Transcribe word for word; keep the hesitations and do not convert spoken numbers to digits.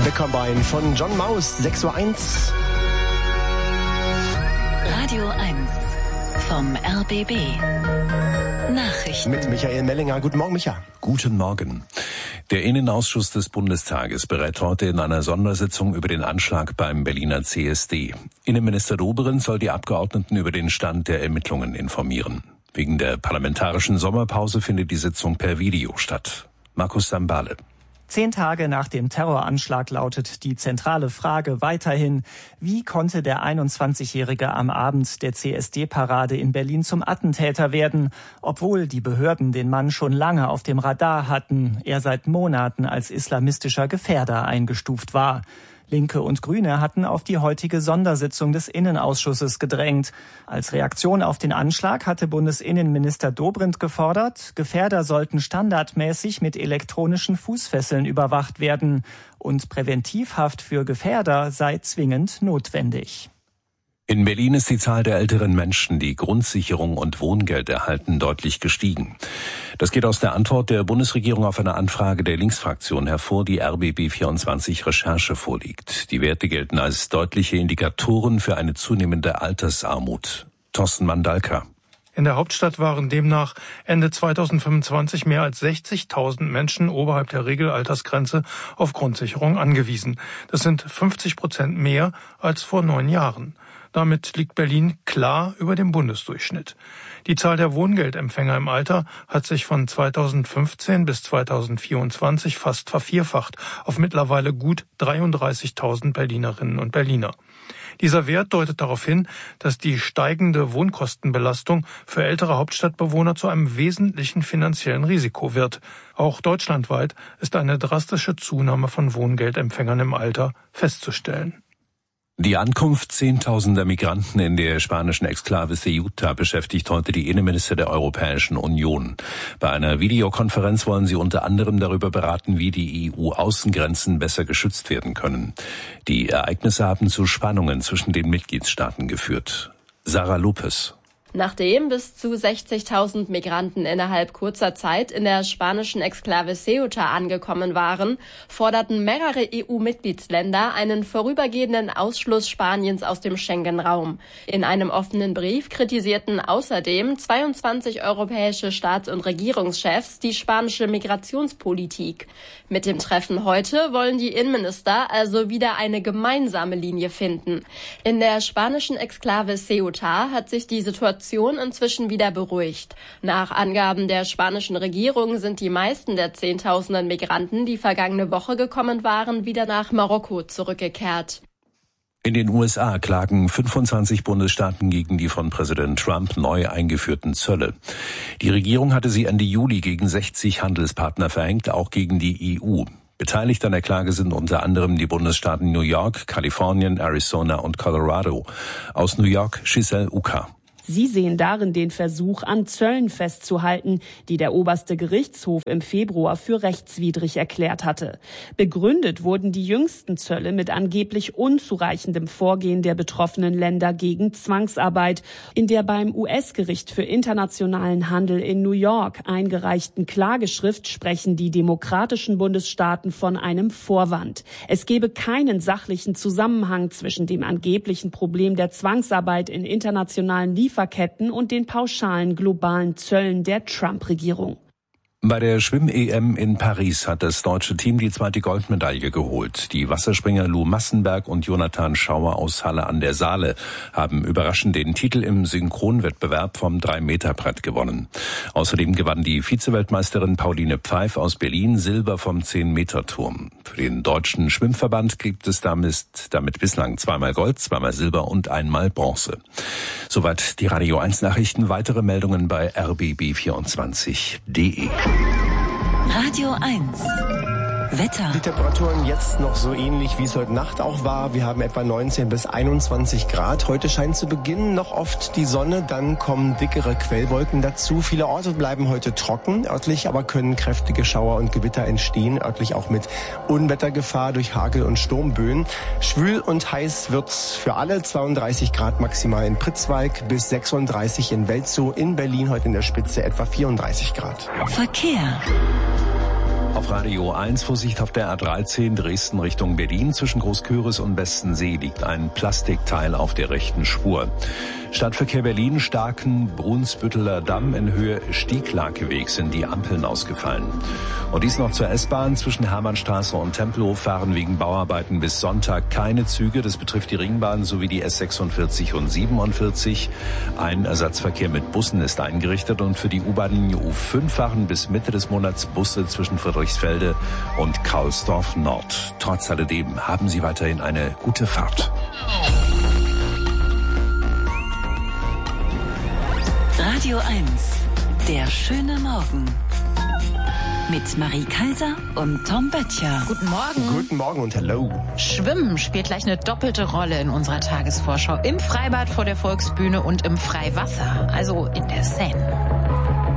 The Combine von John Maus, sechs Uhr eins. Radio eins vom R B B. Nachrichten. Mit Michael Mellinger. Guten Morgen, Micha. Guten Morgen. Der Innenausschuss des Bundestages berät heute in einer Sondersitzung über den Anschlag beim Berliner C S D. Innenminister Dobrindt soll die Abgeordneten über den Stand der Ermittlungen informieren. Wegen der parlamentarischen Sommerpause findet die Sitzung per Video statt. Markus Sambale. Zehn Tage nach dem Terroranschlag lautet die zentrale Frage weiterhin: Wie konnte der einundzwanzigjährige am Abend der C S D-Parade in Berlin zum Attentäter werden, obwohl die Behörden den Mann schon lange auf dem Radar hatten, er seit Monaten als islamistischer Gefährder eingestuft war? Linke und Grüne hatten auf die heutige Sondersitzung des Innenausschusses gedrängt. Als Reaktion auf den Anschlag hatte Bundesinnenminister Dobrindt gefordert, Gefährder sollten standardmäßig mit elektronischen Fußfesseln überwacht werden und Präventivhaft für Gefährder sei zwingend notwendig. In Berlin ist die Zahl der älteren Menschen, die Grundsicherung und Wohngeld erhalten, deutlich gestiegen. Das geht aus der Antwort der Bundesregierung auf eine Anfrage der Linksfraktion hervor, die R B B vierundzwanzig Recherche vorliegt. Die Werte gelten als deutliche Indikatoren für eine zunehmende Altersarmut. Thorsten Mandalka. In der Hauptstadt waren demnach Ende zweitausendfünfundzwanzig mehr als sechzigtausend Menschen oberhalb der Regelaltersgrenze auf Grundsicherung angewiesen. Das sind fünfzig Prozent mehr als vor neun Jahren. Damit liegt Berlin klar über dem Bundesdurchschnitt. Die Zahl der Wohngeldempfänger im Alter hat sich von zweitausendfünfzehn bis zweitausendvierundzwanzig fast vervierfacht auf mittlerweile gut dreiunddreißigtausend Berlinerinnen und Berliner. Dieser Wert deutet darauf hin, dass die steigende Wohnkostenbelastung für ältere Hauptstadtbewohner zu einem wesentlichen finanziellen Risiko wird. Auch deutschlandweit ist eine drastische Zunahme von Wohngeldempfängern im Alter festzustellen. Die Ankunft zehntausender Migranten in der spanischen Exklave Ceuta beschäftigt heute die Innenminister der Europäischen Union. Bei einer Videokonferenz wollen sie unter anderem darüber beraten, wie die E U-Außengrenzen besser geschützt werden können. Die Ereignisse haben zu Spannungen zwischen den Mitgliedstaaten geführt. Sarah Lopez. Nachdem bis zu sechzigtausend Migranten innerhalb kurzer Zeit in der spanischen Exklave Ceuta angekommen waren, forderten mehrere E U-Mitgliedsländer einen vorübergehenden Ausschluss Spaniens aus dem Schengen-Raum. In einem offenen Brief kritisierten außerdem zweiundzwanzig europäische Staats- und Regierungschefs die spanische Migrationspolitik. Mit dem Treffen heute wollen die Innenminister also wieder eine gemeinsame Linie finden. In der spanischen Exklave Ceuta hat sich die Situation inzwischen wieder beruhigt. Nach Angaben der spanischen Regierung sind die meisten der Zehntausenden Migranten, die vergangene Woche gekommen waren, wieder nach Marokko zurückgekehrt. In den U S A klagen fünfundzwanzig Bundesstaaten gegen die von Präsident Trump neu eingeführten Zölle. Die Regierung hatte sie Ende Juli gegen sechzig Handelspartner verhängt, auch gegen die E U. Beteiligt an der Klage sind unter anderem die Bundesstaaten New York, Kalifornien, Arizona und Colorado. Aus New York, Giselle Uka. Sie sehen darin den Versuch, an Zöllen festzuhalten, die der oberste Gerichtshof im Februar für rechtswidrig erklärt hatte. Begründet wurden die jüngsten Zölle mit angeblich unzureichendem Vorgehen der betroffenen Länder gegen Zwangsarbeit. In der beim U S-Gericht für internationalen Handel in New York eingereichten Klageschrift sprechen die demokratischen Bundesstaaten von einem Vorwand. Es gebe keinen sachlichen Zusammenhang zwischen dem angeblichen Problem der Zwangsarbeit in internationalen Lieferketten und den pauschalen globalen Zöllen der Trump-Regierung. Bei der Schwimm-E M in Paris hat das deutsche Team die zweite Goldmedaille geholt. Die Wasserspringer Lou Massenberg und Jonathan Schauer aus Halle an der Saale haben überraschend den Titel im Synchronwettbewerb vom drei Meter Brett gewonnen. Außerdem gewann die Vizeweltmeisterin Pauline Pfeif aus Berlin Silber vom zehn Meter Turm. Für den Deutschen Schwimmverband gibt es damit, damit bislang zweimal Gold, zweimal Silber und einmal Bronze. Soweit die Radio eins Nachrichten. Weitere Meldungen bei r b b vierundzwanzig punkt d e. Radio eins. Wetter. Die Temperaturen jetzt noch so ähnlich, wie es heute Nacht auch war. Wir haben etwa neunzehn bis einundzwanzig Grad. Heute scheint zu Beginn noch oft die Sonne, dann kommen dickere Quellwolken dazu. Viele Orte bleiben heute trocken, örtlich aber können kräftige Schauer und Gewitter entstehen, örtlich auch mit Unwettergefahr durch Hagel- und Sturmböen. Schwül und heiß wird's für alle, zweiunddreißig Grad maximal in Pritzwalk bis sechsunddreißig in Welzow, in Berlin heute in der Spitze etwa vierunddreißig Grad. Verkehr. Auf Radio eins Vorsicht auf der A dreizehn Dresden Richtung Berlin. Zwischen Großküris und Bestensee liegt ein Plastikteil auf der rechten Spur. Stadtverkehr Berlin, Starken, Brunsbütteler Damm in Höhe Stieglakeweg sind die Ampeln ausgefallen. Und dies noch zur S-Bahn. Zwischen Hermannstraße und Tempelhof fahren wegen Bauarbeiten bis Sonntag keine Züge. Das betrifft die Ringbahn sowie die S sechsundvierzig und siebenundvierzig. Ein Ersatzverkehr mit Bussen ist eingerichtet und für die U-Bahn U fünf fahren bis Mitte des Monats Busse zwischen Friedrichsfelde und Kaulsdorf Nord. Trotz alledem haben Sie weiterhin eine gute Fahrt. Radio eins, der schöne Morgen. Mit Marie Kaiser und Tom Böttcher. Guten Morgen. Guten Morgen und hello. Schwimmen spielt gleich eine doppelte Rolle in unserer Tagesvorschau. Im Freibad vor der Volksbühne und im Freiwasser, also in der Seine.